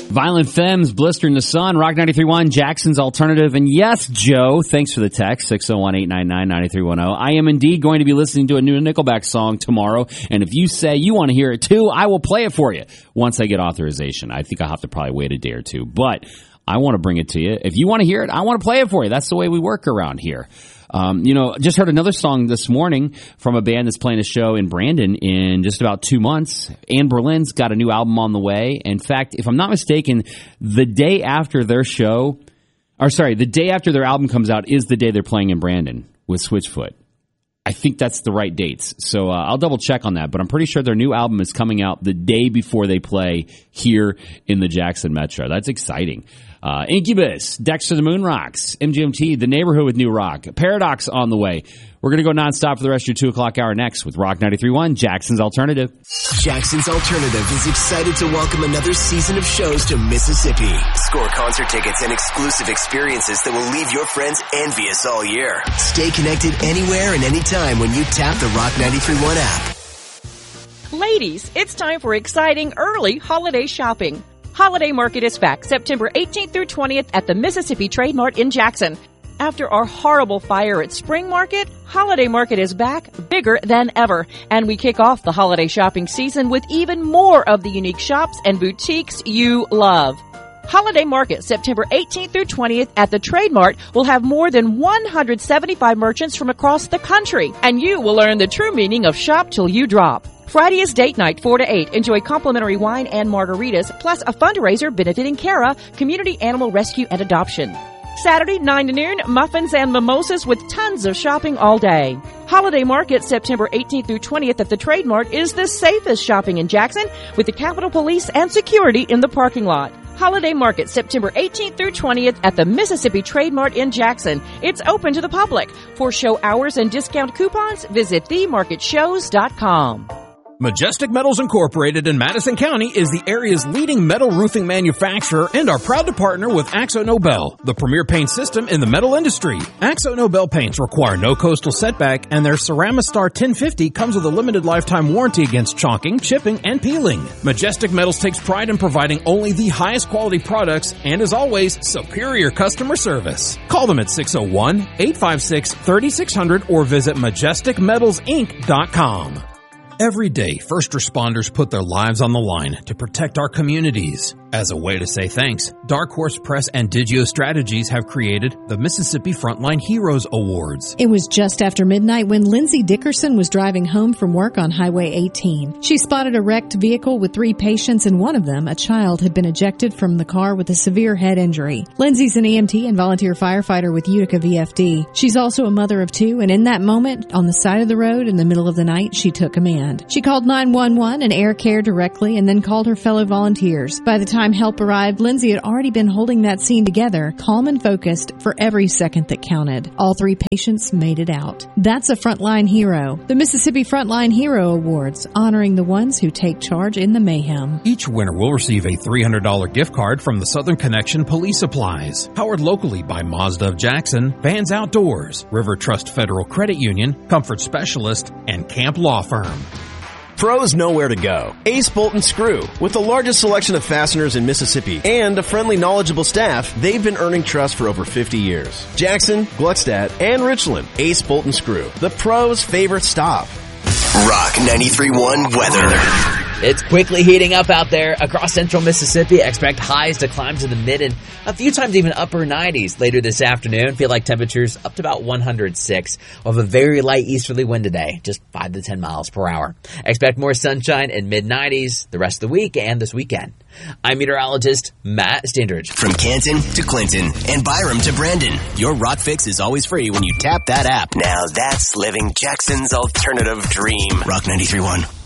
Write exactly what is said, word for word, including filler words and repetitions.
Violent Femmes, Blister in the Sun, Rock ninety-three point one, Jackson's Alternative. And yes, Joe, thanks for the text, six oh one, eight nine nine, nine three one oh. I am indeed going to be listening to a new Nickelback song tomorrow. And if you say you want to hear it too, I will play it for you once I get authorization. I think I'll have to probably wait a day or two. But I want to bring it to you. If you want to hear it, I want to play it for you. That's the way we work around here. Um, you know, just heard another song this morning from a band that's playing a show in Brandon in just about two months. Anne Boleyn's got a new album on the way. In fact, if I'm not mistaken, the day after their show, or sorry, the day after their album comes out is the day they're playing in Brandon with Switchfoot. I think that's the right dates. So uh, I'll double check on that, but I'm pretty sure their new album is coming out the day before they play here in the Jackson Metro. That's exciting. Uh, Incubus, Dexter the Moon Rocks, M G M T, The Neighborhood with New Rock, Paradox on the way. We're going to go nonstop for the rest of your two o'clock hour next with Rock ninety-three point one, Jackson's Alternative. Jackson's Alternative is excited to welcome another season of shows to Mississippi. Score concert tickets and exclusive experiences that will leave your friends envious all year. Stay connected anywhere and anytime when you tap the Rock ninety-three point one app. Ladies, it's time for exciting early holiday shopping. Holiday Market is back September eighteenth through twentieth at the Mississippi Trade Mart in Jackson. After our horrible fire at Spring Market, Holiday Market is back, bigger than ever. And we kick off the holiday shopping season with even more of the unique shops and boutiques you love. Holiday Market, September eighteenth through twentieth at the Trade Mart, will have more than one hundred seventy-five merchants from across the country. And you will learn the true meaning of shop till you drop. Friday is date night, four to eight. Enjoy complimentary wine and margaritas, plus a fundraiser benefiting CARA, Community Animal Rescue and Adoption. Saturday, nine to noon, muffins and mimosas with tons of shopping all day. Holiday Market, September eighteenth through twentieth at the Trade Mart is the safest shopping in Jackson, with the Capitol Police and security in the parking lot. Holiday Market, September eighteenth through twentieth at the Mississippi Trade Mart in Jackson. It's open to the public. For show hours and discount coupons, visit the market shows dot com. Majestic Metals Incorporated in Madison County is the area's leading metal roofing manufacturer and are proud to partner with Axo Nobel, the premier paint system in the metal industry. Axo Nobel paints require no coastal setback, and their Ceramistar ten fifty comes with a limited lifetime warranty against chalking, chipping, and peeling. Majestic Metals takes pride in providing only the highest quality products and, as always, superior customer service. Call them at six oh one, eight five six, three six zero zero or visit majestic metals inc dot com. Every day, first responders put their lives on the line to protect our communities. As a way to say thanks, Dark Horse Press and Digio Strategies have created the Mississippi Frontline Heroes Awards. It was just after midnight when Lindsay Dickerson was driving home from work on Highway eighteen. She spotted a wrecked vehicle with three patients, and one of them, a child, had been ejected from the car with a severe head injury. Lindsay's an E M T and volunteer firefighter with Utica V F D. She's also a mother of two, and in that moment, on the side of the road in the middle of the night, she took command. She called nine one one and Air Care directly, and then called her fellow volunteers. By the time help arrived, Lindsay had already been holding that scene together, calm and focused for every second that counted. All three patients made it out. That's a frontline hero. The Mississippi Frontline Hero Awards, honoring the ones who take charge in the mayhem. Each winner will receive a three hundred dollars gift card from the Southern Connection Police Supplies, powered locally by Mazda of Jackson, Vans Outdoors, River Trust Federal Credit Union, Comfort Specialist, and Camp Law Firm. Pros know where to go. Ace Bolt and Screw. With the largest selection of fasteners in Mississippi and a friendly, knowledgeable staff, they've been earning trust for over fifty years. Jackson, Gluckstadt, and Richland. Ace Bolt and Screw. The pros' favorite stop. Rock ninety-three point one weather. It's quickly heating up out there across central Mississippi. Expect highs to climb to the mid and a few times even upper nineties later this afternoon. Feel like temperatures up to about one hundred six. We'll have a very light easterly wind today, just five to ten miles per hour. Expect more sunshine in mid nineties the rest of the week and this weekend. I'm meteorologist Matt Standridge. From Canton to Clinton and Byram to Brandon, your Rock Fix is always free when you tap that app. Now that's living Jackson's alternative dream. Rock ninety-three point one.